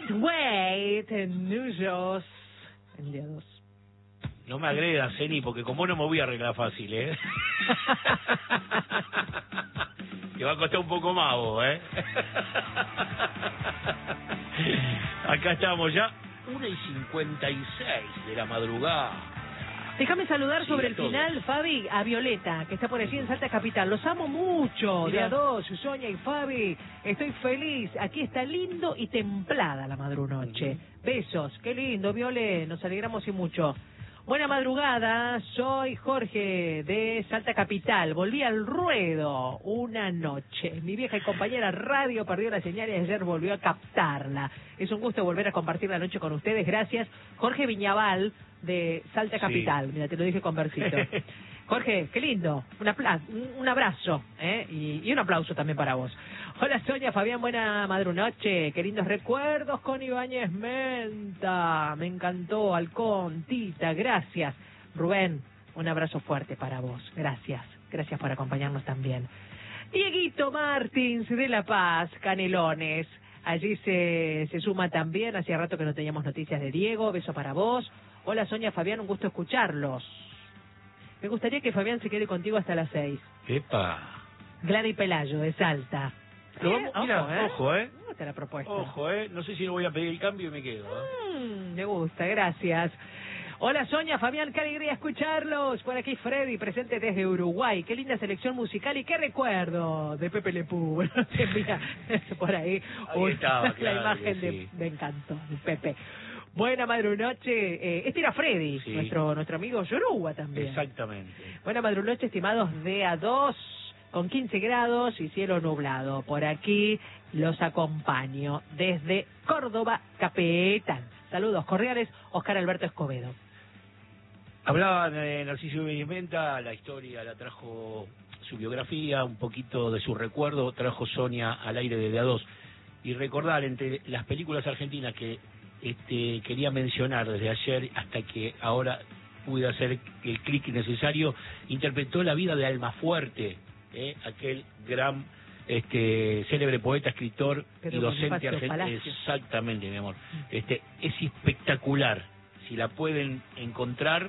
Wait, Nuyos, el día 2. No me agredas, Zeni, porque como no me voy a arreglar fácil, ¿eh? Te va a costar un poco más vos, ¿eh? Acá estamos ya, 1:56 de la madrugada. Déjame saludar Sí, sobre el todo. final, Fabi, a Violeta, que está por allí en Salta Capital. Los amo mucho, Mirá. de a dos, Sonia y Fabi. Estoy feliz. Aquí está lindo y templada la madrunoche. Besos. Qué lindo, Viole. Nos alegramos y mucho. Buena madrugada. Soy Jorge de Salta Capital. Volví al ruedo una noche. Mi vieja y compañera radio perdió la señal y ayer volvió a captarla. Es un gusto volver a compartir la noche con ustedes. Gracias. Jorge Viñaval, de Salta Capital. Mira, te lo dije con versito. Jorge, qué lindo. Un abrazo, ¿eh? Y un aplauso también para vos. Hola, Sonia, Fabián, buena madrunoche. Qué lindos recuerdos con Ibáñez Menta. Me encantó, Halcón, Tita, gracias. Rubén, un abrazo fuerte para vos. Gracias. Gracias por acompañarnos también. Dieguito Martins de La Paz, Canelones. Allí se suma también. Hacía rato que no teníamos noticias de Diego. Beso para vos. Hola, Sonia, Fabián, un gusto escucharlos. Me gustaría que Fabián se quede contigo hasta las 6. ¡Epa! Gladys Pelayo, de Salta. Lo vamos, mira, ojo, ¿eh? Me gusta la propuesta. Ojo, no sé si no voy a pedir el cambio y me quedo, ¿eh? Me gusta, gracias. Hola, Sonia, Fabián, qué alegría escucharlos. Por aquí Freddy, presente desde Uruguay. Qué linda selección musical y qué recuerdo de Pepe Le Pew. Mira, por ahí estaba, la claro imagen que sí. de Encanto, de Pepe. Buena madrunoche. Este era Freddy, Sí. nuestro amigo Yoruba también. Exactamente. Buena madrunoche, estimados de A2, con 15 grados y cielo nublado. Por aquí los acompaño desde Córdoba, Capital. Saludos cordiales, Oscar Alberto Escobedo. Hablaban de Narciso Ibáñez Menta, la historia la trajo su biografía, un poquito de su recuerdo, trajo Sonia al aire de A2. Y recordar, entre las películas argentinas que quería mencionar desde ayer hasta que ahora pude hacer el clic necesario, interpretó la vida de Almafuerte, aquel gran célebre poeta, escritor Pero y docente Bonifacio argentino. Palacio. Exactamente, mi amor. Es espectacular. Si la pueden encontrar,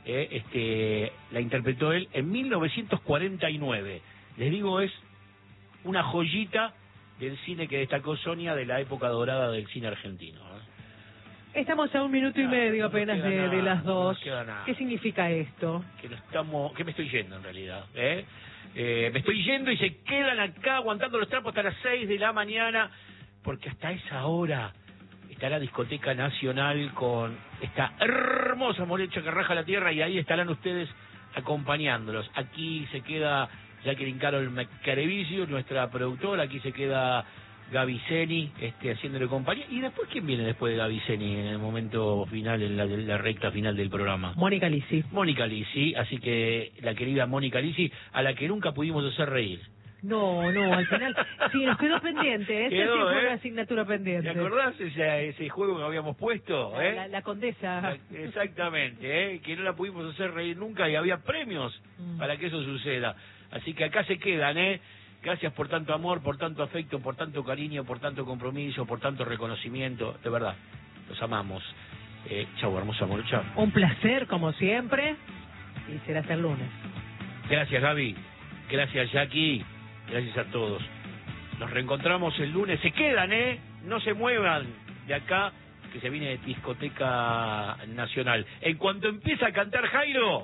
la interpretó él en 1949. Les digo, es una joyita del cine que destacó Sonia de la época dorada del cine argentino. Estamos a 1 minuto y medio apenas no queda de nada, las 2. no queda nada. ¿Qué significa esto? Que me estoy yendo en realidad, me estoy yendo y se quedan acá aguantando los trapos hasta las 6 de la mañana, porque hasta esa hora está la Discoteca Nacional con esta hermosa morecha que raja la tierra, y ahí estarán ustedes acompañándolos. Aquí se queda Jacqueline Carol Macarevicio, nuestra productora. Aquí se queda Gaby Zeni, haciéndole compañía. ¿Y después quién viene después de Gaby Zeni en el momento final, en la recta final del programa? Mónica Lisi. Mónica Lisi, así que la querida Mónica Lisi, a la que nunca pudimos hacer reír. No, al final sí, nos quedó pendiente. Esa Quedó, sí fue una asignatura pendiente. ¿Te acordás ese juego que habíamos puesto? La condesa. Exactamente, que no la pudimos hacer reír nunca y había premios para que eso suceda. Así que acá se quedan, Gracias por tanto amor, por tanto afecto, por tanto cariño, por tanto compromiso, por tanto reconocimiento. De verdad, los amamos. Chau, hermoso amor, chau. Un placer, como siempre. Y será hasta el lunes. Gracias, Gaby. Gracias, Jackie. Gracias a todos. Nos reencontramos el lunes. Se quedan, No se muevan de acá, que se viene Discoteca Nacional. En cuanto empieza a cantar Jairo,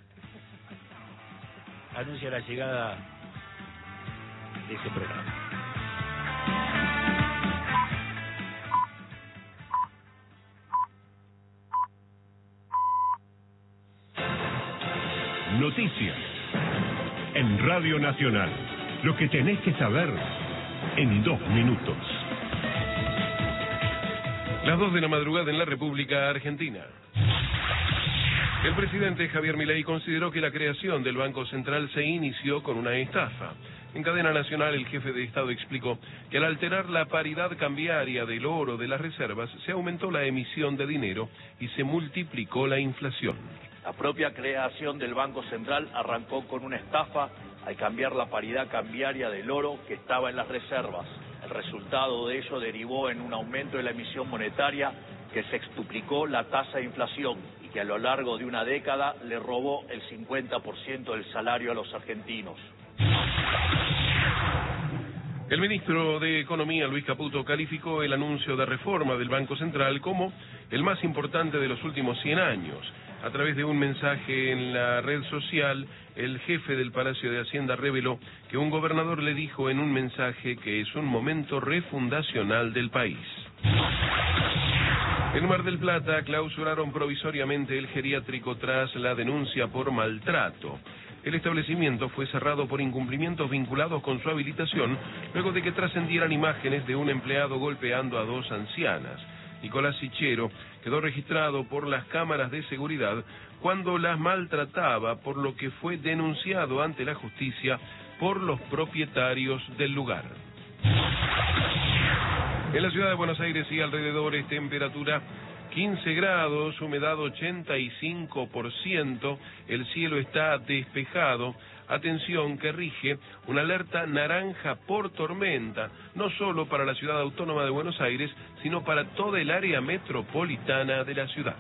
anuncia la llegada de ese programa. Noticias en Radio Nacional. Lo que tenés que saber en 2 minutos. Las 2 de la madrugada en la República Argentina. El presidente Javier Milei consideró que la creación del Banco Central se inició con una estafa. En cadena nacional, el jefe de Estado explicó que al alterar la paridad cambiaria del oro de las reservas, se aumentó la emisión de dinero y se multiplicó la inflación. La propia creación del Banco Central arrancó con una estafa al cambiar la paridad cambiaria del oro que estaba en las reservas. El resultado de ello derivó en un aumento de la emisión monetaria que sextuplicó la tasa de inflación y que a lo largo de una década le robó el 50% del salario a los argentinos. El ministro de Economía, Luis Caputo, calificó el anuncio de reforma del Banco Central como el más importante de los últimos 100 años. A través de un mensaje en la red social, el jefe del Palacio de Hacienda reveló que un gobernador le dijo en un mensaje que es un momento refundacional del país. En Mar del Plata clausuraron provisoriamente el geriátrico tras la denuncia por maltrato. El establecimiento fue cerrado por incumplimientos vinculados con su habilitación, luego de que trascendieran imágenes de un empleado golpeando a 2 ancianas. Nicolás Sichero quedó registrado por las cámaras de seguridad cuando las maltrataba, por lo que fue denunciado ante la justicia por los propietarios del lugar. En la ciudad de Buenos Aires y alrededores, temperatura 15 grados, humedad 85%, el cielo está despejado. Atención, que rige una alerta naranja por tormenta, no solo para la ciudad autónoma de Buenos Aires, sino para toda el área metropolitana de la ciudad.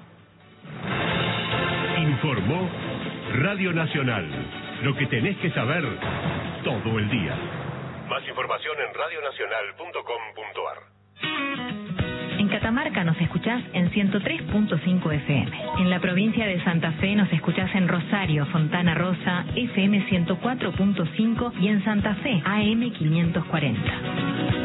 Informó Radio Nacional. Lo que tenés que saber todo el día. Más información en radionacional.com.ar. En Catamarca nos escuchás en 103.5 FM. En la provincia de Santa Fe nos escuchás en Rosario, Fontana Rosa, FM 104.5 y en Santa Fe, AM 540.